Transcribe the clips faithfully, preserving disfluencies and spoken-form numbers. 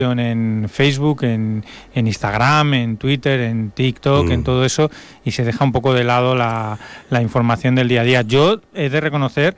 en Facebook, en, en Instagram, en Twitter, en TikTok, mm. en todo eso, y se deja un poco de lado la, la información del día a día. Yo he de reconocer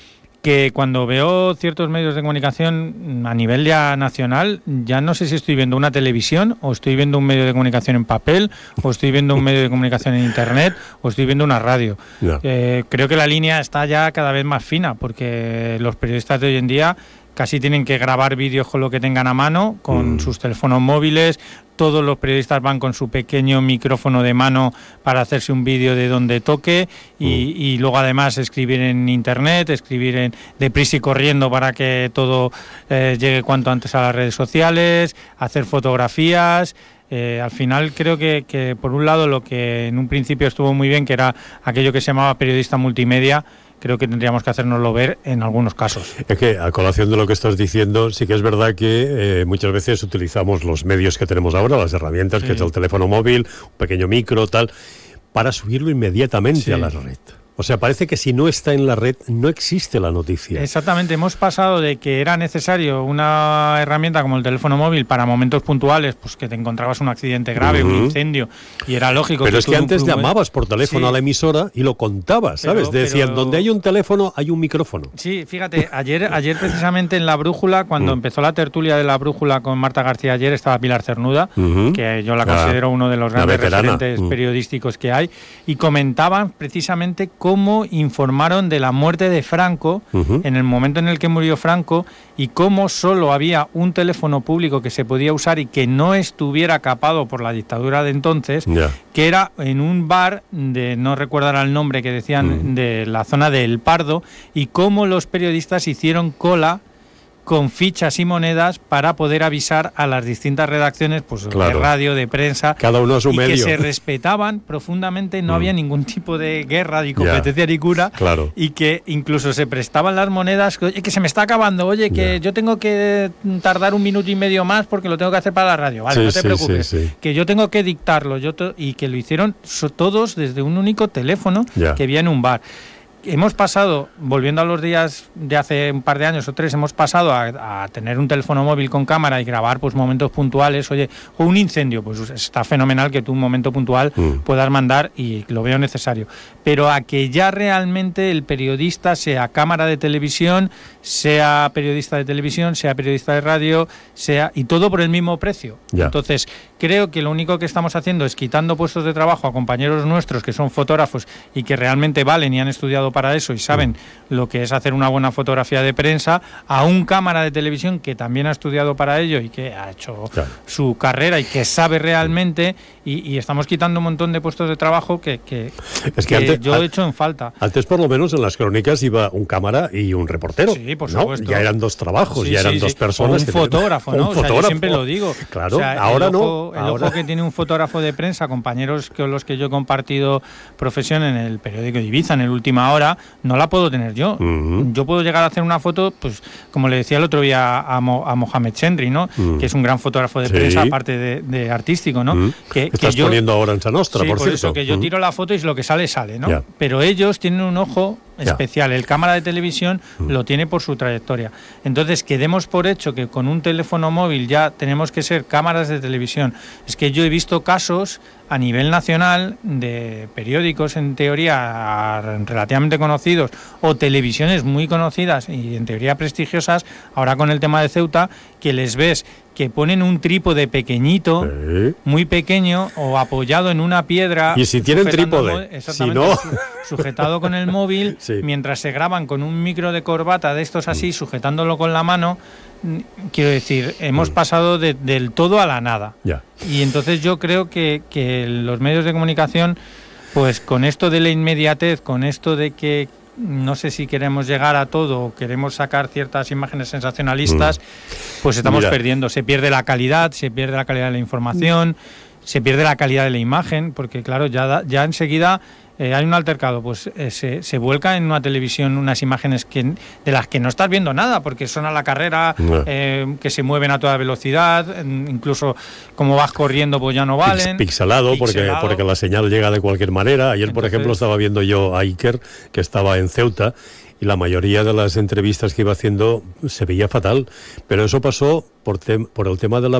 que cuando veo ciertos medios de comunicación a nivel ya nacional, ya no sé si estoy viendo una televisión, o estoy viendo un medio de comunicación en papel, o estoy viendo un medio de comunicación en internet, o estoy viendo una radio. No. Eh, creo que la línea está ya cada vez más fina, porque los periodistas de hoy en día casi tienen que grabar vídeos con lo que tengan a mano, con mm. sus teléfonos móviles. Todos los periodistas van con su pequeño micrófono de mano para hacerse un vídeo de donde toque y, mm. y luego además escribir en internet, escribir en deprisa y corriendo para que todo eh, llegue cuanto antes a las redes sociales, hacer fotografías. Eh, al final creo que, que por un lado lo que en un principio estuvo muy bien, que era aquello que se llamaba periodista multimedia, creo que tendríamos que hacérnoslo ver en algunos casos. Es que, a colación de lo que estás diciendo, sí que es verdad que eh, muchas veces utilizamos los medios que tenemos ahora, las herramientas, sí. que es el teléfono móvil, un pequeño micro, tal, para subirlo inmediatamente sí. a la red. O sea, parece que si no está en la red, no existe la noticia. Exactamente, hemos pasado de que era necesario una herramienta como el teléfono móvil para momentos puntuales, pues que te encontrabas un accidente grave, uh-huh. un incendio, y era lógico. Pero que es que antes llamabas por teléfono sí. a la emisora y lo contabas, ¿sabes? Pero, Decían, pero... donde hay un teléfono, hay un micrófono. Sí, fíjate, ayer ayer precisamente en La Brújula, cuando uh-huh. empezó la tertulia de La Brújula con Marta García ayer, estaba Pilar Cernuda, uh-huh. que yo la considero ah, uno de los grandes referentes uh-huh. periodísticos que hay, y comentaban precisamente cómo informaron de la muerte de Franco uh-huh. en el momento en el que murió Franco, y cómo solo había un teléfono público que se podía usar y que no estuviera capado por la dictadura de entonces, yeah. que era en un bar de, no recuerdo el nombre, que decían uh-huh. de la zona de El Pardo, y cómo los periodistas hicieron cola con fichas y monedas para poder avisar a las distintas redacciones, pues claro. de radio, de prensa, cada uno a su y medio. Que se respetaban profundamente, no mm. había ningún tipo de guerra, ni competencia, yeah. ni cura, claro. y que incluso se prestaban las monedas, oye, que se me está acabando, oye, que yeah. yo tengo que tardar un minuto y medio más porque lo tengo que hacer para la radio, vale, sí, no te sí, preocupes, sí, sí. que yo tengo que dictarlo, yo to- y que lo hicieron so- todos desde un único teléfono yeah. que había en un bar. Hemos pasado, volviendo a los días de hace un par de años o tres, hemos pasado a, a tener un teléfono móvil con cámara y grabar pues momentos puntuales, oye, o un incendio, pues está fenomenal que tú un momento puntual mm. puedas mandar, y lo veo necesario. Pero a que ya realmente el periodista sea cámara de televisión, sea periodista de televisión, sea periodista de radio, sea y todo por el mismo precio. Ya. Entonces, creo que lo único que estamos haciendo es quitando puestos de trabajo a compañeros nuestros que son fotógrafos y que realmente valen y han estudiado para eso y saben mm. lo que es hacer una buena fotografía de prensa, a un cámara de televisión que también ha estudiado para ello y que ha hecho claro. su carrera y que sabe realmente, y, y estamos quitando un montón de puestos de trabajo que, que, es que, que antes, yo he hecho en falta. Antes, por lo menos, en las crónicas iba un cámara y un reportero. Sí, por supuesto. ¿No? Ya eran dos trabajos, sí, ya eran sí, dos sí. personas. O un fotógrafo, ¿no? Un o sea, fotógrafo. Yo siempre lo digo. Claro, o sea, ahora el ojo, no. El ahora... ojo que tiene un fotógrafo de prensa, compañeros con los que yo he compartido profesión en el periódico de Ibiza, en el Última Hora, no la puedo tener yo. Uh-huh. Yo puedo llegar a hacer una foto, pues como le decía el otro día a, Mo, a Mohamed Chendri, ¿no? Uh-huh. Que es un gran fotógrafo de sí. prensa, aparte de, de artístico, ¿no? Uh-huh. Que, que estás yo, poniendo ahora en Sa Nostra, sí, por, por cierto. Eso, que yo tiro la foto y lo que sale, sale, ¿no? Yeah. Pero ellos tienen un ojo especial. Yeah. El cámara de televisión uh-huh. lo tiene por su trayectoria. Entonces, que demos por hecho que con un teléfono móvil ya tenemos que ser cámaras de televisión. Es que yo he visto casos a nivel nacional de periódicos en teoría relativamente conocidos o televisiones muy conocidas y en teoría prestigiosas, ahora con el tema de Ceuta, que les ves que ponen un trípode pequeñito, sí. muy pequeño, o apoyado en una piedra. Y si tienen trípode, si no... sujetado con el móvil, sí. mientras se graban con un micro de corbata de estos así, sujetándolo con la mano. Quiero decir, hemos mm. pasado de, del todo a la nada. Ya. Y entonces yo creo que, que los medios de comunicación, pues con esto de la inmediatez, con esto de que no sé si queremos llegar a todo o queremos sacar ciertas imágenes sensacionalistas, mm. pues estamos Mira. perdiendo. Se pierde la calidad, se pierde la calidad de la información, mm. se pierde la calidad de la imagen, porque claro, ya, ya enseguida... Eh, hay un altercado, pues eh, se, se vuelca en una televisión unas imágenes que, de las que no estás viendo nada, porque son a la carrera, no. eh, que se mueven a toda velocidad, incluso como vas corriendo pues ya no valen. Pixelado, Pixelado. Porque, porque la señal llega de cualquier manera. Ayer, Entonces, por ejemplo, estaba viendo yo a Iker, que estaba en Ceuta, y la mayoría de las entrevistas que iba haciendo se veía fatal, pero eso pasó por, te- por el tema de la